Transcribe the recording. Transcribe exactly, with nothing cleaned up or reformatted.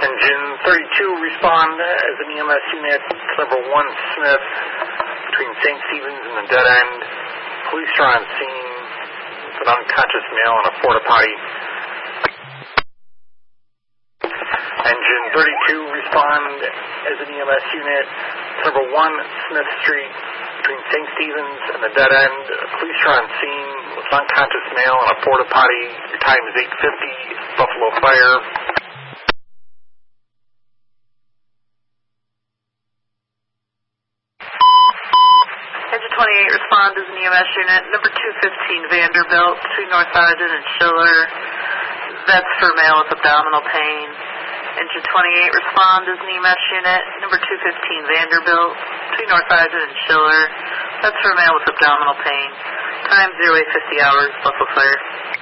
Engine thirty-two, respond as an E M S unit to number one Smith between Saint Stephen's and the dead end. Police are on scene with an unconscious male in a porta potty. Engine thirty-two, respond as an E M S unit to number one Smith Street between Saint Stephen's and the dead end. Police are on scene with an unconscious male in a porta potty. Your time is eight fifty, Buffalo Fire. Engine twenty-eight, respond as an E M S unit, number two fifteen Vanderbilt, between North Sergeant and Schiller. That's for male with abdominal pain. Engine twenty-eight, respond as an E M S unit, number two fifteen Vanderbilt, between North Sergeant and Schiller. That's for male with abdominal pain. Time zero eight fifty hours, Buffalo Fire.